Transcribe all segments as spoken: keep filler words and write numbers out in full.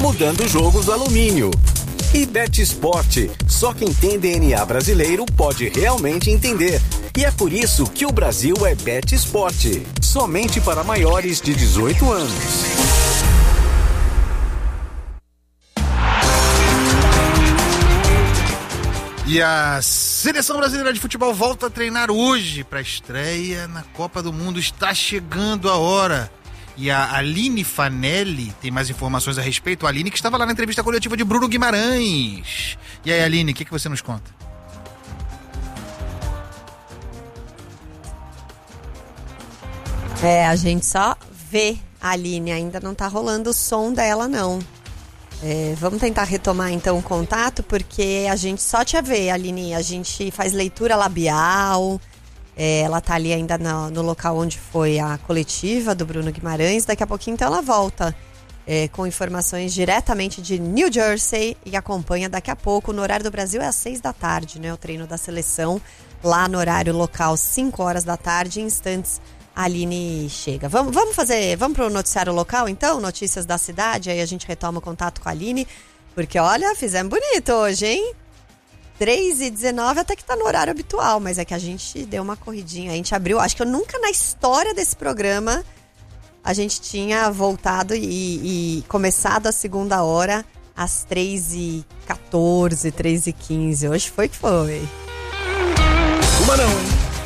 mudando o jogo do alumínio. E Betsport, só quem tem D N A brasileiro pode realmente entender. E é por isso que o Brasil é Betsport, somente para maiores de dezoito anos. E a Seleção Brasileira de Futebol volta a treinar hoje para a estreia na Copa do Mundo. Está chegando a hora. E a Aline Fanelli tem mais informações a respeito. A Aline que estava lá na entrevista coletiva de Bruno Guimarães. E aí, Aline, o que, que você nos conta? É, a gente só vê a Aline, ainda não tá rolando o som dela, não. É, vamos tentar retomar então o contato, porque a gente só te vê, Aline. A gente faz leitura labial. É, ela tá ali ainda no, no local onde foi a coletiva do Bruno Guimarães. Daqui a pouquinho então ela volta é, com informações diretamente de New Jersey e acompanha daqui a pouco. No horário do Brasil é às seis da tarde, né? O treino da seleção lá no horário local, cinco horas da tarde. Em instantes a Aline chega. Vamos, vamos fazer, vamos pro noticiário local então? Notícias da cidade, aí a gente retoma o contato com a Aline. Porque olha, fizemos bonito hoje, hein? três e dezenove até que tá no horário habitual, mas é que a gente deu uma corridinha, a gente abriu, acho que eu nunca na história desse programa a gente tinha voltado e, e começado a segunda hora às três e quatorze, três e quinze, hoje foi que foi. Uma não.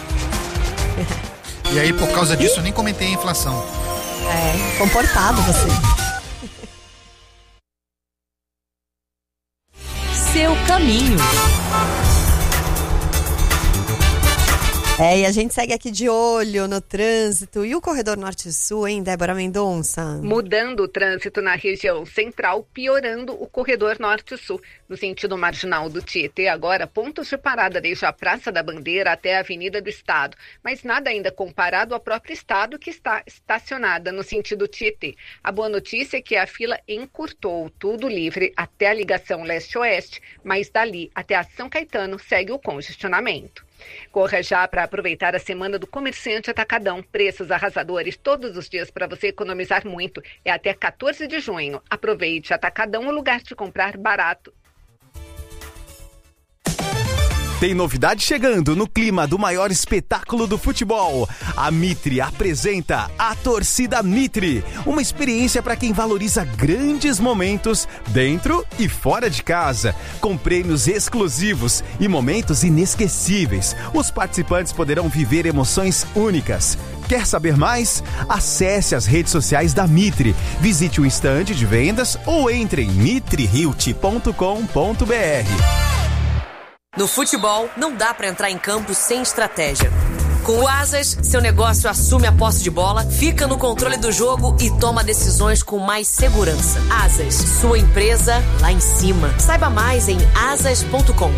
E aí por causa disso eu nem comentei a inflação. É, comportado você. Seu caminho. É, e a gente segue aqui de olho no trânsito. E o corredor norte-sul, hein, Débora Mendonça? Mudando o trânsito na região central, piorando o corredor norte-sul. No sentido marginal do Tietê, agora pontos de parada desde a Praça da Bandeira até a Avenida do Estado. Mas nada ainda comparado ao próprio Estado, que está estacionada no sentido Tietê. A boa notícia é que a fila encurtou, tudo livre até a ligação leste-oeste, mas dali até a São Caetano segue o congestionamento. Corra já para aproveitar a semana do comerciante Atacadão. Preços arrasadores todos os dias para você economizar muito. É até quatorze de junho. Aproveite Atacadão, o lugar de comprar barato. Tem novidade chegando no clima do maior espetáculo do futebol. A Mitre apresenta a Torcida Mitre, uma experiência para quem valoriza grandes momentos dentro e fora de casa, com prêmios exclusivos e momentos inesquecíveis. Os participantes poderão viver emoções únicas. Quer saber mais? Acesse as redes sociais da Mitre, visite o estande de vendas ou entre em mitre realty ponto com ponto b r. No futebol, não dá pra entrar em campo sem estratégia. Com o Asas, seu negócio assume a posse de bola, fica no controle do jogo e toma decisões com mais segurança. Asas, sua empresa lá em cima. Saiba mais em asas ponto com.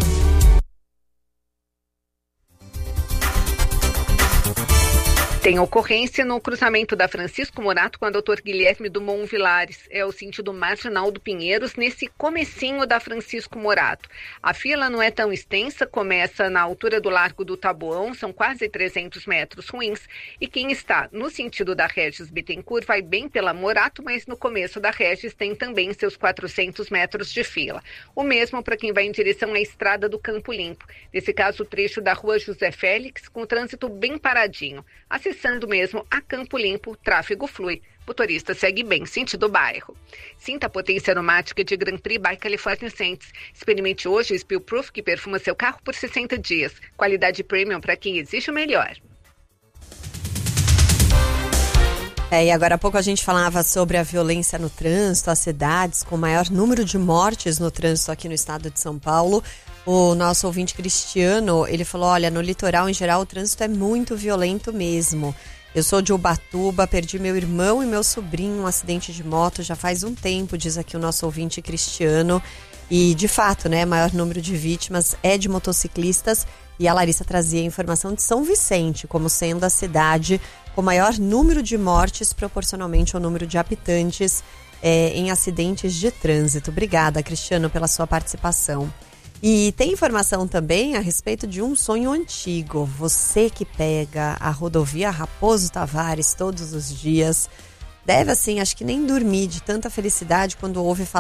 Tem ocorrência no cruzamento da Francisco Morato com a doutor Guilherme Dumont Vilares. É o sentido marginal do Pinheiros, nesse comecinho da Francisco Morato. A fila não é tão extensa, começa na altura do Largo do Taboão, são quase trezentos metros ruins. E quem está no sentido da Regis Bittencourt vai bem pela Morato, mas no começo da Regis tem também seus quatrocentos metros de fila. O mesmo para quem vai em direção à Estrada do Campo Limpo. Nesse caso, o trecho da Rua José Félix, com o trânsito bem paradinho. Acessando mesmo a Campo Limpo, o tráfego flui. O motorista segue bem sentido bairro. Sinta a potência aromática de Grand Prix by California Scents. Experimente hoje o Spill Proof, que perfuma seu carro por sessenta dias. Qualidade premium para quem exige o melhor. É, e agora há pouco a gente falava sobre a violência no trânsito, as cidades com maior número de mortes no trânsito aqui no estado de São Paulo. O nosso ouvinte Cristiano, ele falou, olha, no litoral em geral o trânsito é muito violento mesmo. Eu sou de Ubatuba, perdi meu irmão e meu sobrinho em um acidente de moto já faz um tempo, diz aqui o nosso ouvinte Cristiano. E de fato, né, maior número de vítimas é de motociclistas. E a Larissa trazia a informação de São Vicente como sendo a cidade com maior número de mortes proporcionalmente ao número de habitantes é, em acidentes de trânsito. Obrigada, Cristiano, pela sua participação. E tem informação também a respeito de um sonho antigo. Você que pega a rodovia Raposo Tavares todos os dias, deve assim, acho que nem dormir de tanta felicidade quando ouve falar